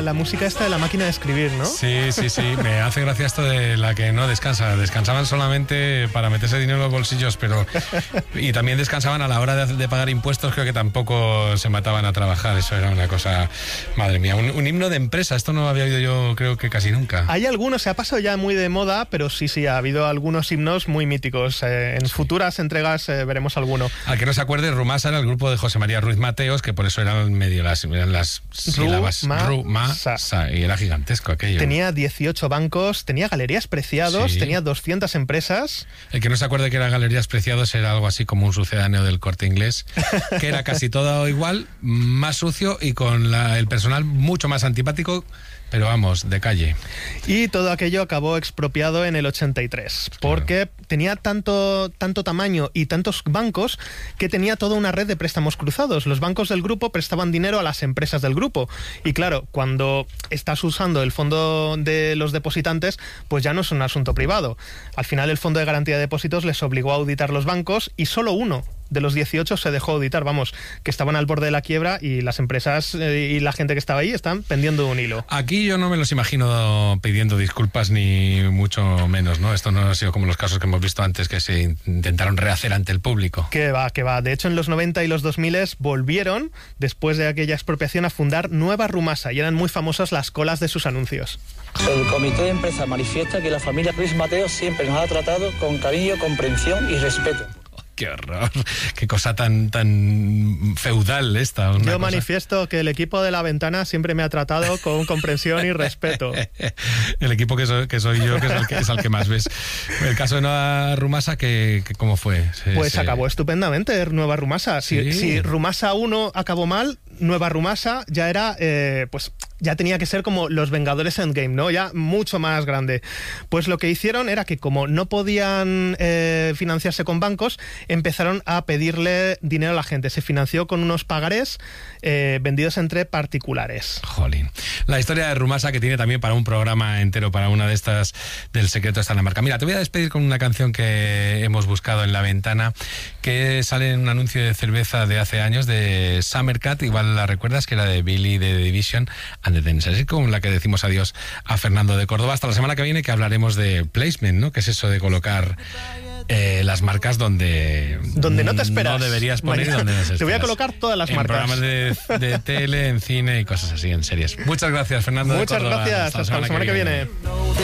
la música esta de la máquina de escribir, ¿no? Sí. Me hace gracia esto de la que no descansa. Descansaban solamente para meterse dinero en los bolsillos, pero... Y también descansaban a la hora de pagar impuestos, creo que tampoco se mataban a trabajar. Eso era una cosa... Madre mía, un himno de empresa. Esto no lo había oído yo, creo que casi nunca. Hay algunos, se ha pasado ya muy de moda, pero sí, ha habido algunos himnos muy míticos. En futuras entregas veremos alguno. Al que no se acuerde, Rumasa era el grupo de José María Ruiz Mateos, que por eso eran medio las sílabas Rumasa, y era gigantesco aquello. Tenía 18 bancos, tenía Galerías Preciados, tenía 200 empresas. El que no se acuerde que era Galerías Preciados era algo así como un sucedáneo del Corte Inglés, que era casi todo igual, más sucio y con el personal mucho más antipático, pero vamos, de calle. Y todo aquello acabó expropiado en el 83, porque tenía tanto tamaño y tantos bancos que tenía toda una red de préstamos cruzados. Los bancos del grupo prestaban dinero a las empresas del grupo. Y claro, cuando estás usando el fondo de los depositantes, pues ya no es un asunto privado. Al final el Fondo de Garantía de Depósitos les obligó a auditar los bancos y solo uno de los 18 se dejó auditar, vamos, que estaban al borde de la quiebra y las empresas y la gente que estaba ahí están pendiendo un hilo. Aquí yo no me los imagino pidiendo disculpas ni mucho menos, ¿no? Esto no ha sido como los casos que hemos visto antes que se intentaron rehacer ante el público. Que va. De hecho, en los 90 y los 2000 volvieron, después de aquella expropiación, a fundar Nueva Rumasa y eran muy famosas las colas de sus anuncios. El comité de empresa manifiesta que la familia Ruiz Mateos siempre nos ha tratado con cariño, comprensión y respeto. ¡Qué horror! ¡Qué cosa tan feudal esta! Yo manifiesto que el equipo de La Ventana siempre me ha tratado con comprensión y respeto. El equipo que soy yo, que es al que más ves. El caso de Nueva Rumasa, ¿cómo fue? Pues acabó estupendamente Nueva Rumasa. Si Rumasa 1 acabó mal, Nueva Rumasa ya era... ya tenía que ser como los Vengadores Endgame, ¿no? Ya mucho más grande. Pues lo que hicieron era que como no podían financiarse con bancos, empezaron a pedirle dinero a la gente. Se financió con unos pagarés vendidos entre particulares. Jolín. La historia de Rumasa, que tiene también para un programa entero, para una de estas del secreto está en la marca. Mira, te voy a despedir con una canción que hemos buscado en La Ventana, que sale en un anuncio de cerveza de hace años de Summer Cat, igual la recuerdas, que era de Billy de The Division and the Dancers, así con la que decimos adiós a Fernando de Córdoba. Hasta la semana que viene, que hablaremos de placement, ¿no? Que es eso de colocar las marcas donde no te esperas. No deberías poner, donde no te voy a colocar todas las marcas. En programas de tele, en cine y cosas así, en series. Muchas gracias, Fernando de Córdoba. Muchas gracias. Hasta la semana que viene.